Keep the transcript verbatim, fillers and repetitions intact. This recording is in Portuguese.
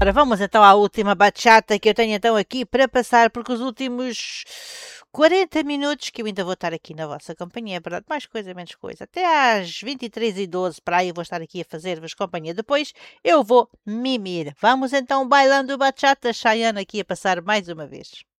Ora, vamos então à última bachata que eu tenho então aqui para passar, porque os últimos quarenta minutos que eu ainda vou estar aqui na vossa companhia, é verdade, mais coisa, menos coisa. Até às vinte e três e doze para aí eu vou estar aqui a fazer-vos companhia. Depois eu vou mimir. Vamos então bailando bachata, Chayana aqui a passar mais uma vez.